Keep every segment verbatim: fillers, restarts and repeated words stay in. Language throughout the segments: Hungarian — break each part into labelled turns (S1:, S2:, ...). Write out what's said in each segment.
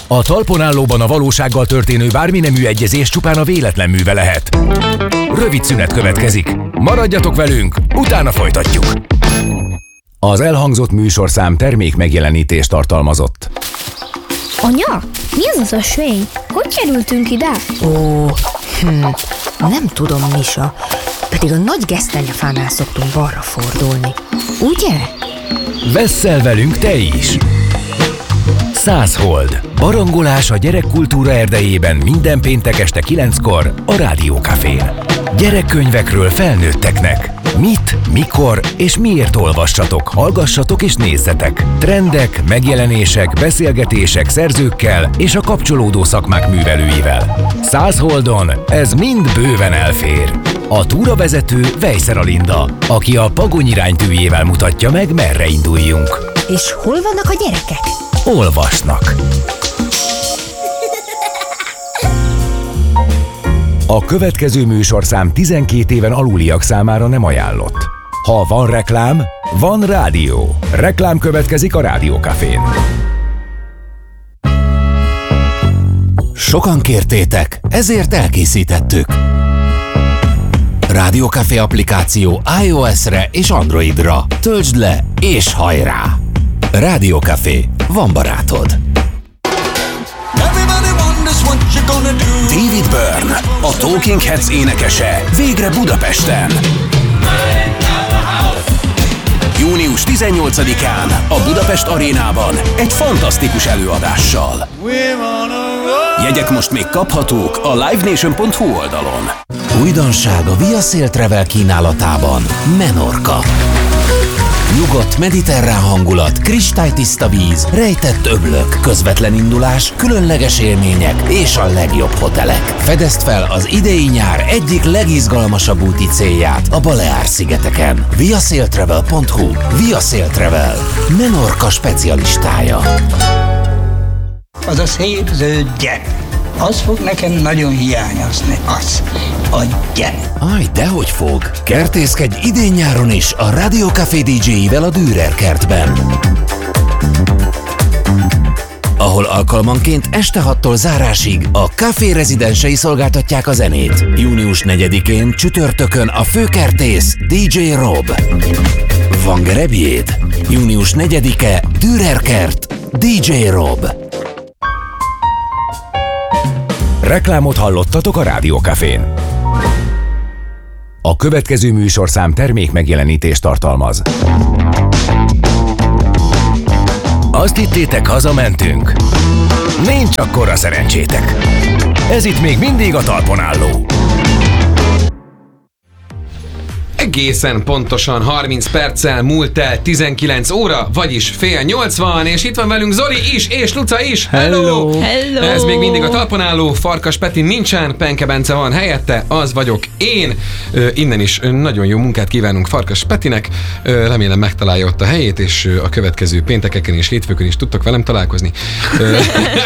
S1: A talpon állóban a valósággal történő bármi nemű egyezés csupán a véletlen műve lehet. Rövid szünet következik. Maradjatok velünk, utána folytatjuk. Az elhangzott műsorszám termék megjelenítést tartalmazott.
S2: Anya, mi az az ösvény? Hogy kerültünk ide?
S3: Ó, hm, nem tudom, Misa. Pedig a nagy gesztenyefánál szoktunk balra fordulni. Ugye?
S1: Vesszel velünk te is! Száz hold. Barangolás a gyerekkultúra erdejében minden péntek este kilenckor a Rádió Cafén. Gyerekkönyvekről felnőtteknek. Mit, mikor és miért olvassatok, hallgassatok és nézzetek. Trendek, megjelenések, beszélgetések szerzőkkel és a kapcsolódó szakmák művelőivel. Száz holdon ez mind bőven elfér. A túravezető Vejszer Alinda, aki a Pagony iránytűjével mutatja meg, merre induljunk.
S3: És hol vannak a gyerekek?
S1: Olvasnak. A következő műsorszám tizenkét éven aluliak számára nem ajánlott. Ha van reklám, van rádió. Reklám következik a Rádió Cafén.
S4: Sokan kértétek, ezért elkészítettük. Rádió Café applikáció iOS-re és Androidra. Töltsd le és hajrá! Rádió Café, van barátod. David Byrne, a Talking Heads énekese, végre Budapesten. június tizennyolcadikán a Budapest Arénában egy fantasztikus előadással. Jegyek most még kaphatók a live nation pont hu oldalon. Újdonság a Via Sail Travel kínálatában Menorca. Nyugodt mediterrán hangulat, kristálytiszta víz, rejtett öblök, közvetlen indulás, különleges élmények és a legjobb hotelek. Fedezd fel az idei nyár egyik legizgalmasabb úti célját a Baleár-szigeteken. via sail travel pont hu. Via Sail Travel, Menorca specialistája.
S5: Az a szép zöld gyep, az fog nekem nagyon hiányozni, az a gyep.
S4: Aj, dehogy fog! Kertészkedj idén-nyáron is a Rádió Café dé dzséivel a Dürer kertben, ahol alkalmanként este hattól zárásig a Café rezidensei szolgáltatják a zenét. június negyedikén csütörtökön a főkertész dé dzsé Rob. Van gerebjéd? június negyedike Dürer kert, dé dzsé Rob.
S1: Reklámot hallottatok a Rádió Cafén. A következő műsorszám termék megjelenítést tartalmaz. Azt hittétek, hazamentünk? Nincs akkora szerencsétek. Ez itt még mindig a talpon álló.
S6: Egészen pontosan harminc perccel múlt el tizenkilenc óra, vagyis fél nyolc van, és itt van velünk Zoli is, és Luca is. Hello!
S3: Hello!
S6: Ez még mindig a talpon álló, Farkas Peti nincsen, Penke Bence van helyette, az vagyok én. Ö, innen is nagyon jó munkát kívánunk Farkas Petinek, ö, remélem megtalálja ott a helyét, és ö, a következő péntekeken és hétfőkön is tudtok velem találkozni. Ö,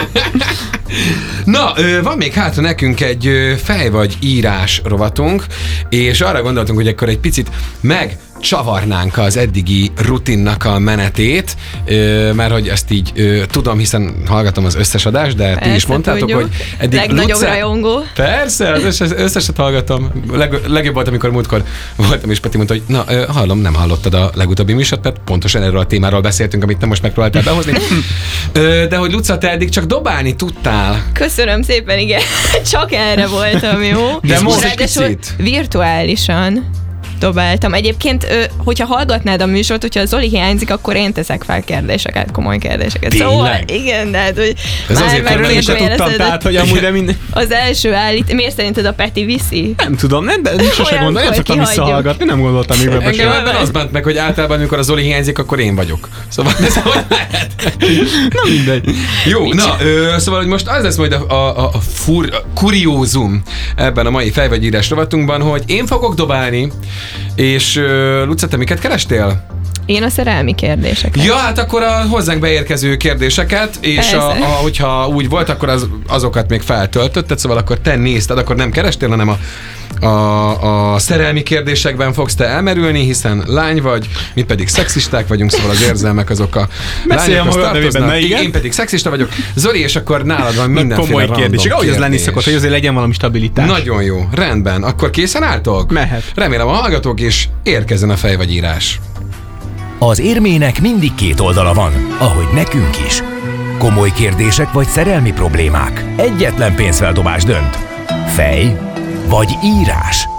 S6: Na, ö, van még hátra nekünk egy ö, fej vagy írás rovatunk, és arra gondoltunk, hogy akkor egy picit megcsavarnánk az eddigi rutinnak a menetét, ö, mert hogy ezt így ö, tudom, hiszen hallgatom az összes adást, de persze, ti is mondtátok, tudjuk. Hogy eddig
S3: legnagyobb
S6: Luca...
S3: rajongó.
S6: Persze, az összes, összeset hallgatom. Leg, legjobb volt, amikor múltkor voltam, és Peti mondta, hogy na, ö, hallom, nem hallottad a legutóbbi műsort, mert pontosan erről a témáról beszéltünk, amit nem most megpróbáltál behozni. ö, de hogy Luca, te eddig csak dobálni tudtál.
S7: Köszönöm szépen, igen. Csak erre voltam jó.
S6: De most egy
S7: ráadásul
S6: picit.
S7: Virtuálisan dobáltam. Egyébként, hogyha hallgatnád a műsort, hogyha Zoli hiányzik, akkor én teszek fel kérdéseket, komoly kérdéseket.
S6: Tényleg?
S7: Szóval, igen, de hát, hogy
S6: ez
S7: már
S6: azért,
S7: már
S6: mert én sem tudtam,
S8: tehát, hogy amúgy de minden...
S7: Az első állít, miért szerinted a Peti viszi?
S8: Nem tudom, nem, de sose gondolom, nem szoktam visszahallgatni, nem gondoltam még be
S6: sem. Engem az bánt meg, hogy általában, amikor a Zoli hiányzik, akkor én vagyok. Szóval ez hogy lehet?
S8: Na mindegy.
S6: Jó, na, ö, szóval, hogy most az lesz majd a, a, a, fur, a kuriózum ebben a mai fejvegyírás rovatunkban, hogy én fogok dobálni, és uh, Luca, te miket kerestél?
S7: Én a szerelmi kérdéseket.
S6: Ja, hát akkor a hozzánk beérkező kérdéseket, és a, a, hogyha úgy volt, akkor az, azokat még feltöltötted, szóval akkor te nézted, akkor nem kerestél, hanem a A, a szerelmi kérdésekben fogsz te elmerülni, hiszen lány vagy, mi pedig szexisták vagyunk, szóval az érzelmek azok a lányokhoz tartoznak. Én, én pedig szexista vagyok. Zoli, és akkor nálad van mindenféle random kérdések.
S8: Ahogy az lenni szokott, hogy azért legyen valami stabilitás.
S6: Nagyon jó, rendben. Akkor készen álltok?
S8: Mehet.
S6: Remélem a hallgatók is, érkezzen a fej vagy írás.
S1: Az érmének mindig két oldala van, ahogy nekünk is. Komoly kérdések vagy szerelmi problémák. Egyetlen pénzfeldobás dönt. Fej vagy írás.